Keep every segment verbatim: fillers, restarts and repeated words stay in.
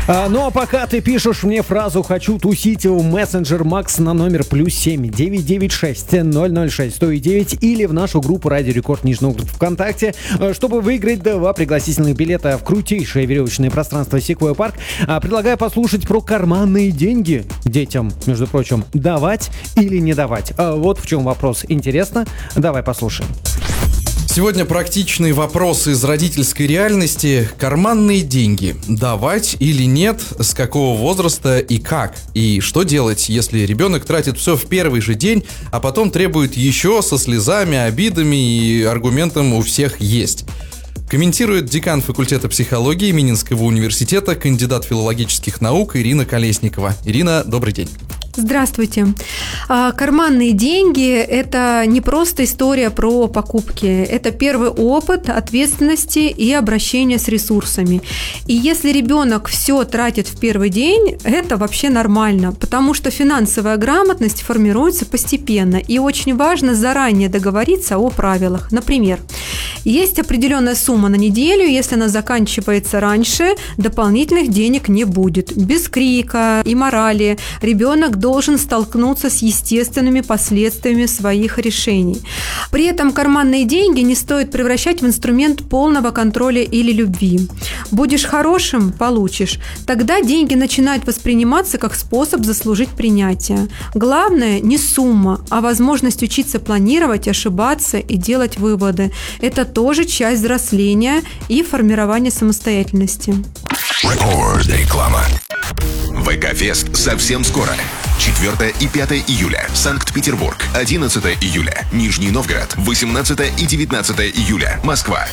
А, ну а пока ты пишешь мне фразу «хочу тусить» в мессенджер Макс на номер плюс семь девять девять шесть ноль ноль шесть сто девять или в нашу группу Радио Рекорд Нижний Новгород ВКонтакте, чтобы выиграть два пригласительных билета в крутейшее веревочное пространство Секвойя Парк, предлагаю послушать про карманные деньги детям, между прочим, давать или не давать. Вот в чем вопрос. Интересно? Давай послушаем. Сегодня практичный вопрос из родительской реальности. Карманные деньги. Давать или нет? С какого возраста и как? И что делать, если ребенок тратит все в первый же день, а потом требует еще со слезами, обидами и аргументом у всех есть? Комментирует декан факультета психологии Мининского университета, кандидат филологических наук Ирина Колесникова. Ирина, добрый день. Здравствуйте. Карманные деньги – это не просто история про покупки. Это первый опыт ответственности и обращения с ресурсами. И если ребенок все тратит в первый день, это вообще нормально, потому что финансовая грамотность формируется постепенно. И очень важно заранее договориться о правилах. Например, есть определенная сумма на неделю, если она заканчивается раньше, дополнительных денег не будет. Без крика и морали ребенок должен столкнуться с естественными последствиями своих решений. При этом карманные деньги не стоит превращать в инструмент полного контроля или любви. Будешь хорошим – получишь. Тогда деньги начинают восприниматься как способ заслужить принятие. Главное не сумма, а возможность учиться планировать, ошибаться и делать выводы. Это тоже часть взросления и формирования самостоятельности. Реклама. ВК-фест совсем скоро. четвёртое и пятое июля. Санкт-Петербург. одиннадцатое июля. Нижний Новгород. восемнадцатое и девятнадцатое июля. Москва.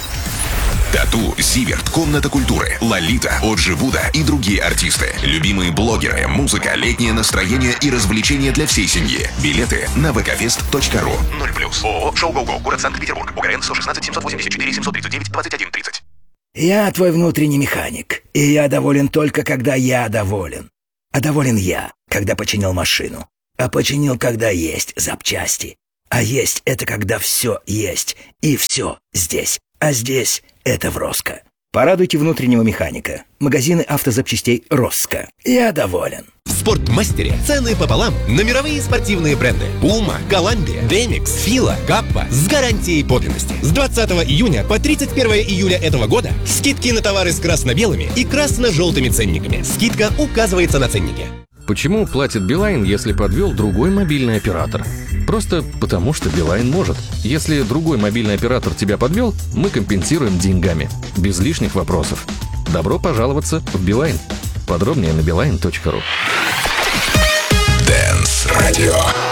Тату, Зиверт, Комната культуры, Лолита, Оджи Буда и другие артисты. Любимые блогеры, музыка, летнее настроение и развлечения для всей семьи. Билеты на вэ ка фест точка ру. ноль плюс. ООО «Шоу Го Го». Город Санкт-Петербург. УГРН сто шестнадцать семьсот восемьдесят четыре семьсот тридцать девять двадцать один тридцать. Я твой внутренний механик, и я доволен только, когда я доволен. А доволен я, когда починил машину. А починил, когда есть запчасти. А есть — это когда все есть, и все здесь. А здесь — это в Роско. Порадуйте внутреннего механика. Магазины автозапчастей Роско. Я доволен. В Спортмастере цены пополам на мировые спортивные бренды Puma, Columbia, Demix, Fila, Kappa с гарантией подлинности. С двадцатого июня по тридцать первое июля этого года скидки на товары с красно-белыми и красно-желтыми ценниками. Скидка указывается на ценнике. Почему платит Билайн, если подвел другой мобильный оператор? Просто потому, что Билайн может. Если другой мобильный оператор тебя подвел, мы компенсируем деньгами. Без лишних вопросов. Добро пожаловаться в Билайн. Подробнее на билайн точка ру. Dance Radio.